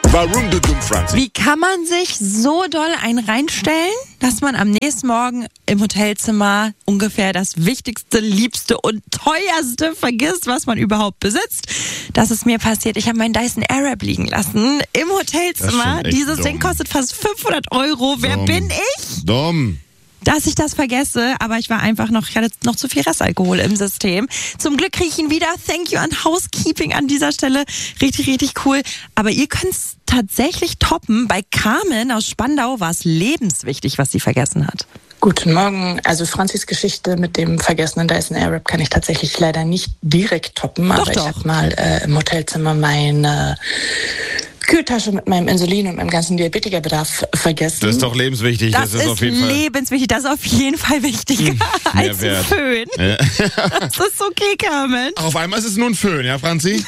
Warum du dumm, Franzi? Wie kann man sich so doll einen reinstellen, dass man am nächsten Morgen im Hotelzimmer ungefähr das Wichtigste, Liebste und Teuerste vergisst, was man überhaupt besitzt? Das ist mir passiert. Ich habe meinen Dyson Airwrap liegen lassen im Hotelzimmer. Dieses dumm. Ding kostet fast 500 €. Wer Dumm. bin ich? Dumm. Dass ich das vergesse, aber ich hatte noch zu viel Restalkohol im System. Zum Glück kriege ich ihn wieder. Thank you an Housekeeping an dieser Stelle. Richtig, richtig cool. Aber ihr könnt es tatsächlich toppen. Bei Carmen aus Spandau war es lebenswichtig, was sie vergessen hat. Guten Morgen. Also Franzis Geschichte mit dem vergessenen Dyson Airwrap kann ich tatsächlich leider nicht direkt toppen. Aber ich habe mal im Hotelzimmer meine Kühltasche mit meinem Insulin und meinem ganzen Diabetikerbedarf vergessen. Das ist doch lebenswichtig. Das ist auf jeden Fall lebenswichtig. Das ist auf jeden Fall wichtiger als ein Föhn. Ja. Das ist okay, Carmen. Auf einmal ist es nur ein Föhn, ja, Franzi?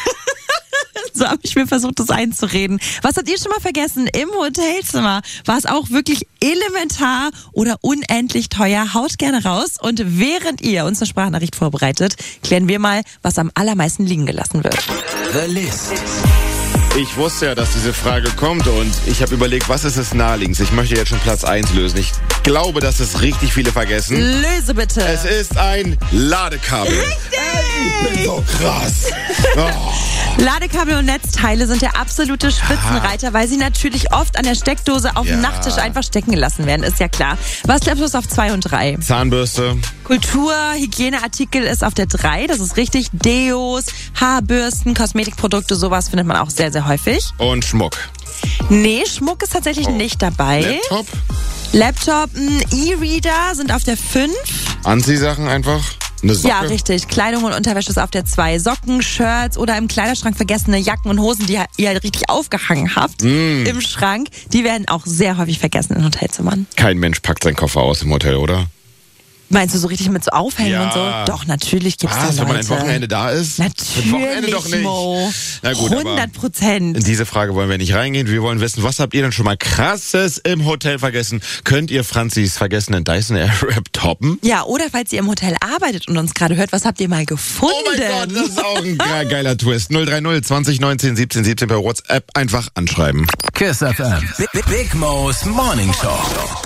So habe ich mir versucht, das einzureden. Was habt ihr schon mal vergessen? Im Hotelzimmer war es auch wirklich elementar oder unendlich teuer. Haut gerne raus. Und während ihr uns eine Sprachnachricht vorbereitet, klären wir mal, was am allermeisten liegen gelassen wird. The List. Ich wusste ja, dass diese Frage kommt und ich habe überlegt, was ist das Naheliegendste? Ich möchte jetzt schon Platz 1 lösen. Ich glaube, dass es richtig viele vergessen. Löse bitte. Es ist ein Ladekabel. Richtig! Ich bin so krass. Oh. Ladekabel und Netzteile sind der absolute Spitzenreiter, weil sie natürlich oft an der Steckdose auf dem Nachttisch einfach stecken gelassen werden, ist ja klar. Was bleibt auf 2 und 3? Zahnbürste. Kultur, Hygieneartikel ist auf der 3, das ist richtig. Deos, Haarbürsten, Kosmetikprodukte, sowas findet man auch sehr, sehr häufig. Und Schmuck. Nee, Schmuck ist tatsächlich nicht dabei. Laptop, E-Reader sind auf der 5. Anziehsachen einfach. Eine Socke. Ja, richtig. Kleidung und Unterwäsche ist auf der 2. Socken, Shirts oder im Kleiderschrank vergessene Jacken und Hosen, die ihr halt richtig aufgehangen habt im Schrank, die werden auch sehr häufig vergessen in Hotelzimmern. Kein Mensch packt seinen Koffer aus im Hotel, oder? Meinst du so richtig mit so Aufhängen Ja. und so? Doch, natürlich gibt's da Leute. Wenn man ein Wochenende da ist? Natürlich, Wochenende doch nicht. Mo. Na gut, 100%. In diese Frage wollen wir nicht reingehen. Wir wollen wissen, was habt ihr denn schon mal Krasses im Hotel vergessen? Könnt ihr Franzis vergessenen Dyson Airwrap toppen? Ja, oder falls ihr im Hotel arbeitet und uns gerade hört, was habt ihr mal gefunden? Oh mein Gott, das ist auch ein geiler Twist. 030 20 19 17 17 per WhatsApp einfach anschreiben. Kiss FM. Big Mo's Morning Show.